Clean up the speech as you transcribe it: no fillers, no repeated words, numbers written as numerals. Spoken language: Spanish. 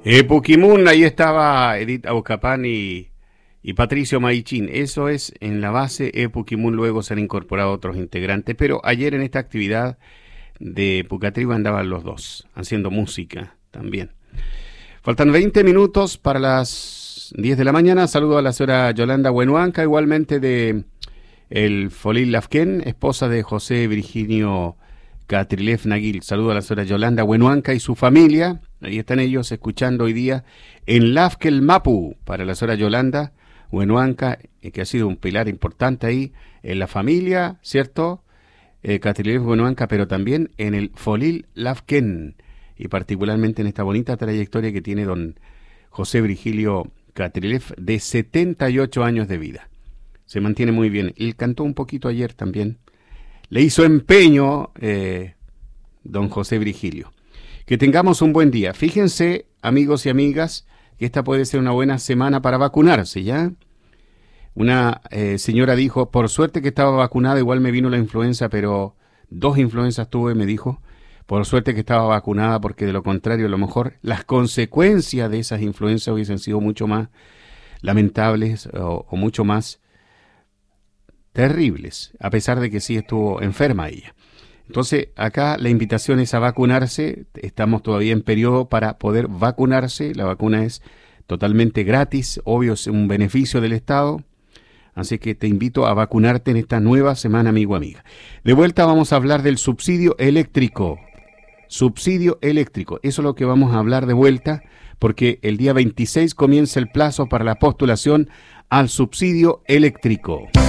Puquimun, ahí estaba Edith Aucapán y Patricio Maichín. Eso es en la base Puquimun, luego se han incorporado otros integrantes, pero ayer en esta actividad de Pucatriba andaban los dos, haciendo música también. Faltan 20 minutos para las 10 de la mañana. Saludo a la señora Yolanda Huenuanca, igualmente de el Folil Lafken, esposa de José Virginio Catrilef Naguil. Saludo a la señora Yolanda Huenuanca y su familia. Ahí están ellos escuchando hoy día en Lafkel Mapu para la señora Yolanda Huenuanca, que ha sido un pilar importante ahí en la familia, ¿cierto? Catrilef Huenuanca, pero también en el Folil Lafken, y particularmente en esta bonita trayectoria que tiene don José Virgilio Catrilef, de 78 años de vida. Se mantiene muy bien. Él cantó un poquito ayer también. Le hizo empeño don José Virgilio. Que tengamos un buen día. Fíjense, amigos y amigas, que esta puede ser una buena semana para vacunarse, ¿ya? Una señora dijo, por suerte que estaba vacunada, igual me vino la influenza, pero 2 influencias tuve, me dijo. Por suerte que estaba vacunada, porque de lo contrario, a lo mejor las consecuencias de esas influencias hubiesen sido mucho más lamentables o mucho más terribles, a pesar de que sí estuvo enferma ella. Entonces, acá la invitación es a vacunarse. Estamos todavía en periodo para poder vacunarse. La vacuna es totalmente gratis, obvio es un beneficio del Estado. Así que te invito a vacunarte en esta nueva semana, amigo, amiga. De vuelta vamos a hablar del subsidio eléctrico. Subsidio eléctrico, eso es lo que vamos a hablar de vuelta, porque el día 26 comienza el plazo para la postulación al subsidio eléctrico.